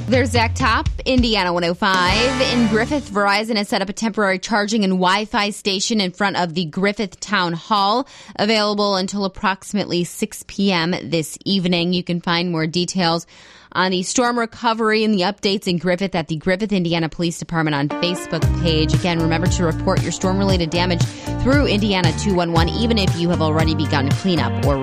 There's Zach Top, Indiana 105. In Griffith, Verizon has set up a temporary charging and Wi-Fi station in front of the Griffith Town Hall, available until approximately 6 p.m. this evening. You can find more details on the storm recovery and the updates in Griffith at the Griffith, Indiana Police Department on Facebook page. Again, remember to report your storm-related damage through Indiana 211, even if you have already begun cleanup or